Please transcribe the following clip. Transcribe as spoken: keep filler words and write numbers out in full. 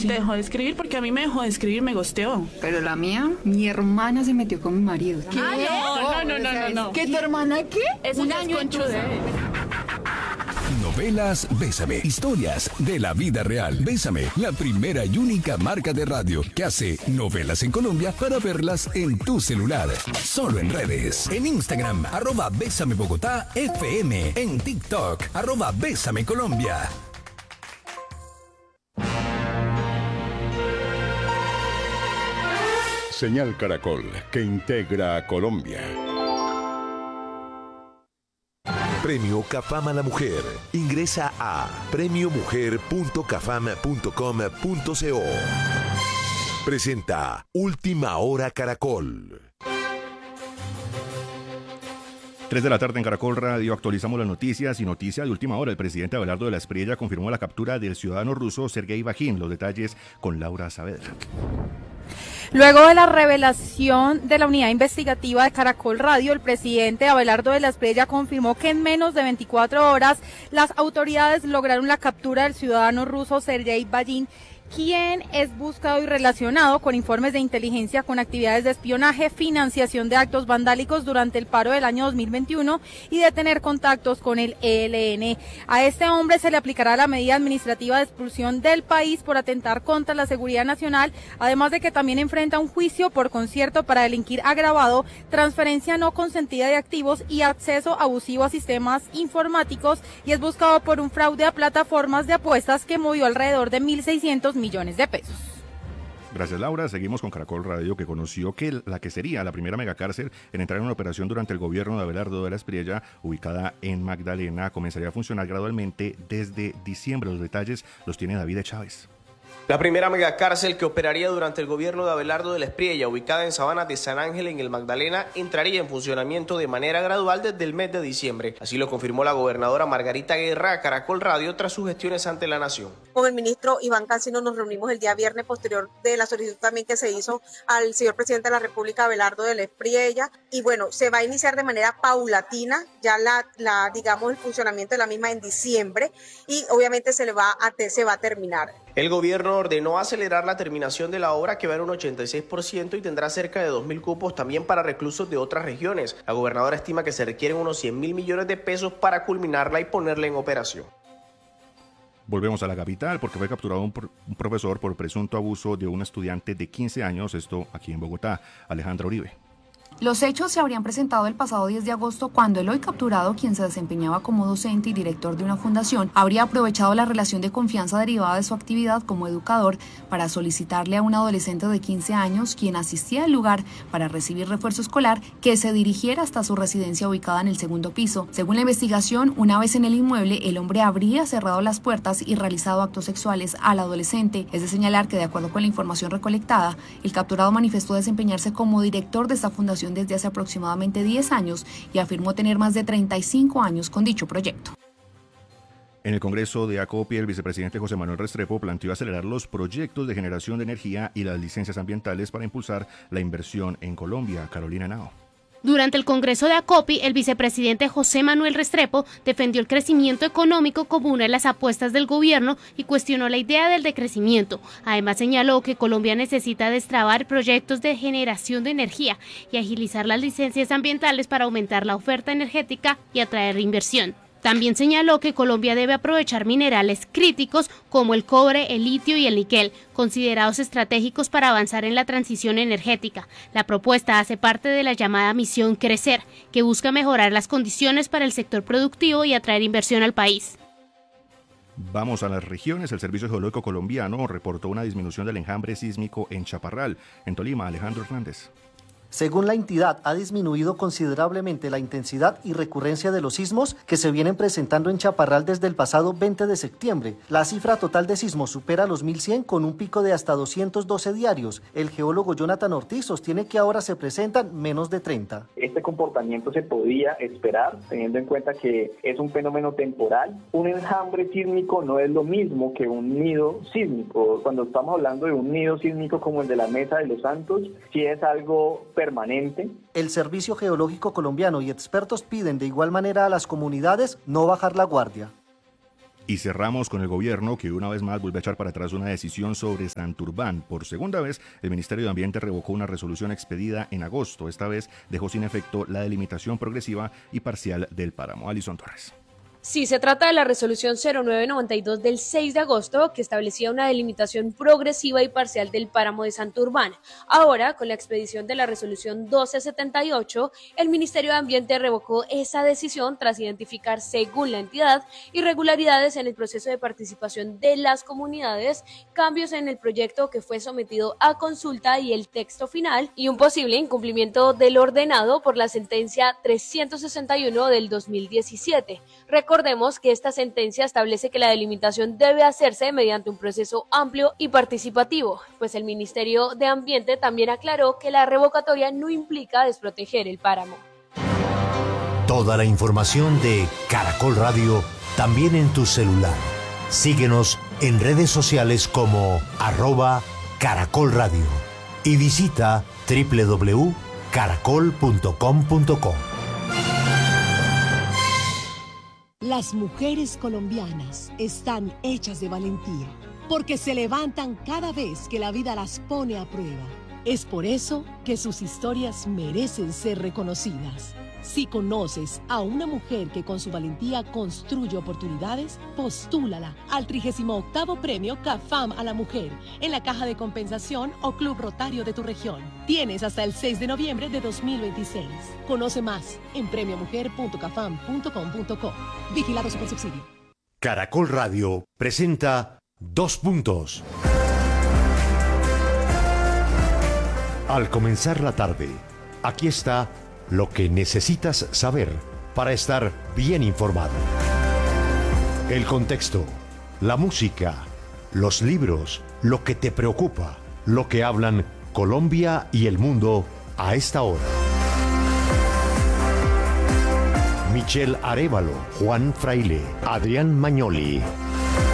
sí. Te dejó de escribir porque a mí me dejó de escribir, me gosteó. Pero la mía, mi hermana se metió con mi marido. ¿Qué? No, no, no, no, no. ¿Qué, tu hermana qué? Es un año conchude. Novelas Bésame. Historias de la vida real. Bésame, la primera y única marca de radio que hace novelas en Colombia para verlas en tu celular. Solo en redes. En Instagram, arroba Bésame Bogotá F M. En TikTok, arroba Bésame Colombia. Señal Caracol, que integra a Colombia. Premio Cafam a la Mujer. Ingresa a premio mujer punto cafam punto com punto co. Presenta Última Hora Caracol. tres de la tarde en Caracol Radio actualizamos las noticias y noticia de última hora. El presidente Abelardo de la Espriella confirmó la captura del ciudadano ruso Sergei Bajín. Los detalles con Laura Saavedra. Luego de la revelación de la unidad investigativa de Caracol Radio, el presidente Abelardo de la Espriella confirmó que en menos de veinticuatro horas las autoridades lograron la captura del ciudadano ruso Sergei Bajín, quien es buscado y relacionado con informes de inteligencia con actividades de espionaje, financiación de actos vandálicos durante el paro del año dos mil veintiuno y de tener contactos con el E L N. A este hombre se le aplicará la medida administrativa de expulsión del país por atentar contra la seguridad nacional, además de que también enfrenta un juicio por concierto para delinquir agravado, transferencia no consentida de activos y acceso abusivo a sistemas informáticos, y es buscado por un fraude a plataformas de apuestas que movió alrededor de mil seiscientos millones de pesos. Gracias, Laura. Seguimos con Caracol Radio, que conoció que la que sería la primera megacárcel en entrar en una operación durante el gobierno de Abelardo de la Espriella, ubicada en Magdalena, comenzaría a funcionar gradualmente desde diciembre. Los detalles los tiene David Chávez. La primera megacárcel que operaría durante el gobierno de Abelardo de la Espriella, ubicada en Sabana de San Ángel en el Magdalena, entraría en funcionamiento de manera gradual desde el mes de diciembre. Así lo confirmó la gobernadora Margarita Guerra a Caracol Radio tras sus gestiones ante la nación. Con el ministro Iván Cancino nos reunimos el día viernes posterior de la solicitud también que se hizo al señor presidente de la República, Abelardo de la Espriella, y bueno, se va a iniciar de manera paulatina ya la, la digamos el funcionamiento de la misma en diciembre, y obviamente se le va a se va a terminar. El gobierno ordenó acelerar la terminación de la obra, que va en un ochenta y seis por ciento y tendrá cerca de dos mil cupos también para reclusos de otras regiones. La gobernadora estima que se requieren unos cien mil millones de pesos para culminarla y ponerla en operación. Volvemos a la capital porque fue capturado un, pro- un profesor por presunto abuso de un estudiante de quince años, esto aquí en Bogotá. Alejandra Uribe. Los hechos se habrían presentado el pasado diez de agosto cuando el hoy capturado, quien se desempeñaba como docente y director de una fundación, habría aprovechado la relación de confianza derivada de su actividad como educador para solicitarle a un adolescente de quince años, quien asistía al lugar para recibir refuerzo escolar, que se dirigiera hasta su residencia ubicada en el segundo piso. Según la investigación, una vez en el inmueble, el hombre habría cerrado las puertas y realizado actos sexuales al adolescente. Es de señalar que, de acuerdo con la información recolectada, el capturado manifestó desempeñarse como director de esta fundación desde hace aproximadamente diez años y afirmó tener más de treinta y cinco años con dicho proyecto. En el Congreso de Acopi, el vicepresidente José Manuel Restrepo planteó acelerar los proyectos de generación de energía y las licencias ambientales para impulsar la inversión en Colombia. Carolina Henao. Durante el Congreso de Acopi, el vicepresidente José Manuel Restrepo defendió el crecimiento económico como una de las apuestas del gobierno y cuestionó la idea del decrecimiento. Además, señaló que Colombia necesita destrabar proyectos de generación de energía y agilizar las licencias ambientales para aumentar la oferta energética y atraer inversión. También señaló que Colombia debe aprovechar minerales críticos como el cobre, el litio y el níquel, considerados estratégicos para avanzar en la transición energética. La propuesta hace parte de la llamada Misión Crecer, que busca mejorar las condiciones para el sector productivo y atraer inversión al país. Vamos a las regiones. El Servicio Geológico Colombiano reportó una disminución del enjambre sísmico en Chaparral. En Tolima, Alejandro Hernández. Según la entidad, ha disminuido considerablemente la intensidad y recurrencia de los sismos que se vienen presentando en Chaparral desde el pasado veinte de septiembre. La cifra total de sismos supera los mil cien con un pico de hasta doscientos doce diarios. El geólogo Jonathan Ortiz sostiene que ahora se presentan menos de treinta. Este comportamiento se podía esperar, teniendo en cuenta que es un fenómeno temporal. Un enjambre sísmico no es lo mismo que un nido sísmico. Cuando estamos hablando de un nido sísmico como el de la Mesa de los Santos, sí es algo permanente. El Servicio Geológico Colombiano y expertos piden de igual manera a las comunidades no bajar la guardia. Y cerramos con el gobierno que una vez más vuelve a echar para atrás una decisión sobre Santurbán. Por segunda vez, el Ministerio de Ambiente revocó una resolución expedida en agosto. Esta vez dejó sin efecto la delimitación progresiva y parcial del páramo. Alison Torres. Sí, se trata de la resolución cero nueve noventa y dos del seis de agosto que establecía una delimitación progresiva y parcial del páramo de Santurbán. Ahora, con la expedición de la resolución doce setenta y ocho, el Ministerio de Ambiente revocó esa decisión tras identificar, según la entidad, irregularidades en el proceso de participación de las comunidades, cambios en el proyecto que fue sometido a consulta y el texto final, y un posible incumplimiento del ordenado por la sentencia trescientos sesenta y uno del dos mil diecisiete. Recordemos que esta sentencia establece que la delimitación debe hacerse mediante un proceso amplio y participativo, pues el Ministerio de Ambiente también aclaró que la revocatoria no implica desproteger el páramo. Toda la información de Caracol Radio también en tu celular. Síguenos en redes sociales como arroba Caracol Radio y visita doble u doble u doble u punto caracol punto com punto co. Las mujeres colombianas están hechas de valentía, porque se levantan cada vez que la vida las pone a prueba. Es por eso que sus historias merecen ser reconocidas. Si conoces a una mujer que con su valentía construye oportunidades, postúlala al trigésimo octavo Premio CAFAM a la Mujer en la Caja de Compensación o Club Rotario de tu región. Tienes hasta el seis de noviembre de dos mil veintiséis. Conoce más en premio mujer punto cafam punto com punto co. Vigilado Supersubsidio. Caracol Radio presenta Dos Puntos. Al comenzar la tarde, aquí está lo que necesitas saber para estar bien informado. El contexto, la música, los libros, lo que te preocupa, lo que hablan Colombia y el mundo a esta hora. Michelle Arévalo, Juan Fraile, Adrián Magnoli